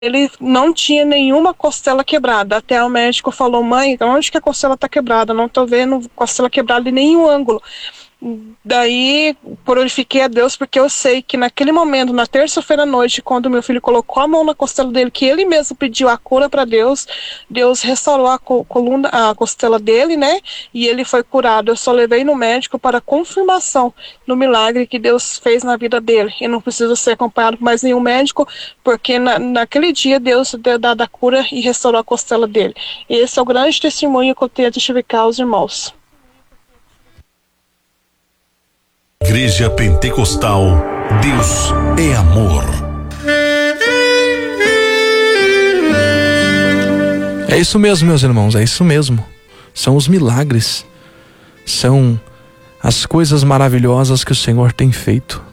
ele não tinha nenhuma costela quebrada. Até o médico falou: mãe, onde que a costela está quebrada? Não estou vendo costela quebrada em nenhum ângulo. Daí, glorifiquei a Deus, porque eu sei que naquele momento, na terça-feira à noite, quando meu filho colocou a mão na costela dele, que ele mesmo pediu a cura para Deus, Deus restaurou a coluna, a costela dele, né? E ele foi curado. Eu só levei no médico para confirmação no milagre que Deus fez na vida dele. E não precisa ser acompanhado por mais nenhum médico, porque naquele dia Deus deu a cura e restaurou a costela dele. E esse é o grande testemunho que eu tenho a testificar aos irmãos. Igreja Pentecostal, Deus é amor. É isso mesmo, meus irmãos, é isso mesmo. São os milagres, são as coisas maravilhosas que o Senhor tem feito.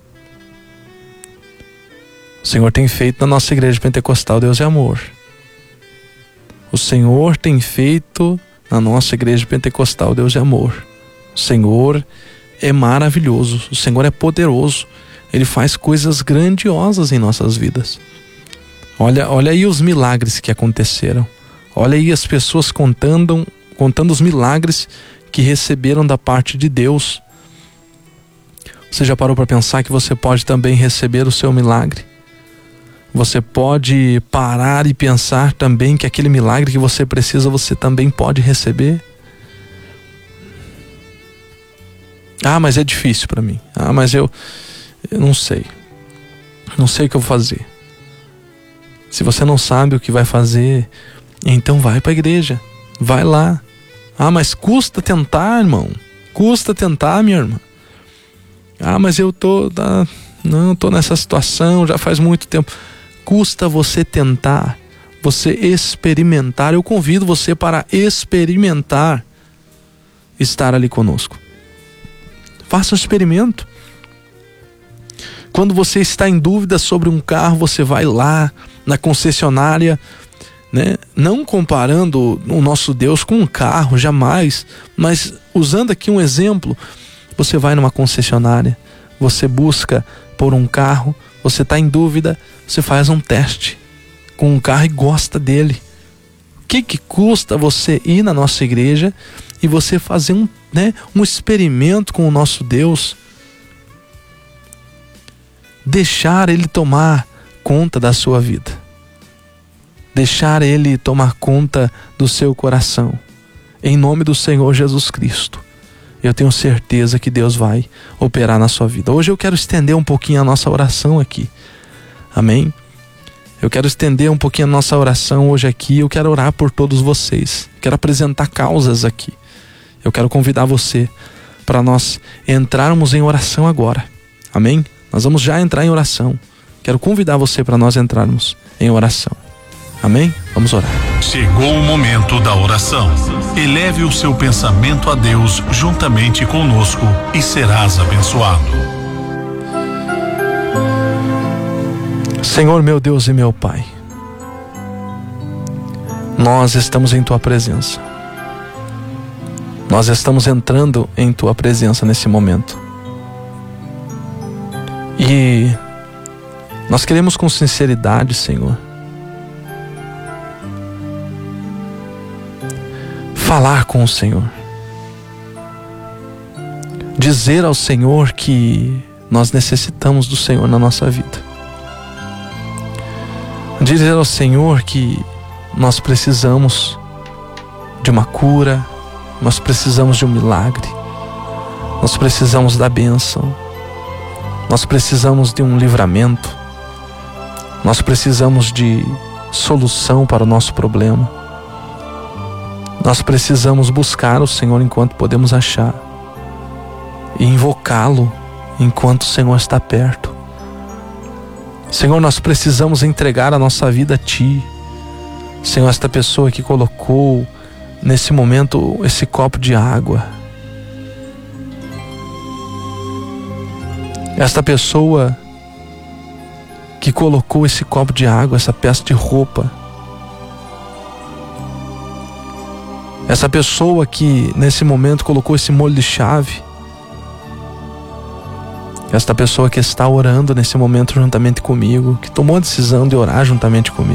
O Senhor tem feito na nossa Igreja Pentecostal, Deus é amor. O Senhor tem feito na nossa Igreja Pentecostal, Deus é amor. O Senhor é maravilhoso, o Senhor é poderoso, Ele faz coisas grandiosas em nossas vidas. Olha aí os milagres que aconteceram. Olha aí as pessoas contando os milagres que receberam da parte de Deus. Você já parou para pensar que você pode também receber o seu milagre? Você pode parar e pensar também que aquele milagre que você precisa, você também pode receber? Ah, mas é difícil para mim. Ah, mas eu não sei. Não sei o que eu vou fazer. Se você não sabe o que vai fazer, então vai para a igreja. Vai lá. Ah, mas custa tentar, irmão. Custa tentar, minha irmã. Ah, mas eu tô nessa situação já faz muito tempo. Custa você tentar, você experimentar. Eu convido você para experimentar estar ali conosco. Faça um experimento. Quando você está em dúvida sobre um carro, você vai lá na concessionária, né? Não comparando o nosso Deus com um carro, jamais, mas usando aqui um exemplo, você vai numa concessionária, você busca por um carro, você está em dúvida, você faz um teste com um carro e gosta dele. O que custa você ir na nossa igreja e você fazer um experimento com o nosso Deus? Deixar Ele tomar conta da sua vida. Deixar Ele tomar conta do seu coração. Em nome do Senhor Jesus Cristo. Eu tenho certeza que Deus vai operar na sua vida. Hoje eu quero estender um pouquinho a nossa oração aqui. Amém? Eu quero estender um pouquinho a nossa oração hoje aqui. Eu quero orar por todos vocês. Quero apresentar causas aqui. Eu quero convidar você para nós entrarmos em oração agora. Amém? Nós vamos já entrar em oração. Quero convidar você para nós entrarmos em oração. Amém? Vamos orar. Chegou o momento da oração. Eleve o seu pensamento a Deus juntamente conosco e serás abençoado. Senhor, meu Deus e meu Pai, nós estamos em Tua presença. Nós estamos entrando em Tua presença nesse momento. E nós queremos com sinceridade, Senhor, falar com o Senhor. Dizer ao Senhor que nós necessitamos do Senhor na nossa vida. Dizer ao Senhor que nós precisamos de uma cura, nós precisamos de um milagre, nós precisamos da bênção, nós precisamos de um livramento, nós precisamos de solução para o nosso problema. Nós precisamos buscar o Senhor enquanto podemos achar e invocá-lo enquanto o Senhor está perto. Senhor, nós precisamos entregar a nossa vida a Ti. Senhor, esta pessoa que colocou nesse momento esse copo de água, esta pessoa que colocou esse copo de água, essa peça de roupa, essa pessoa que nesse momento colocou esse molho de chave, esta pessoa que está orando nesse momento juntamente comigo, que tomou a decisão de orar juntamente comigo,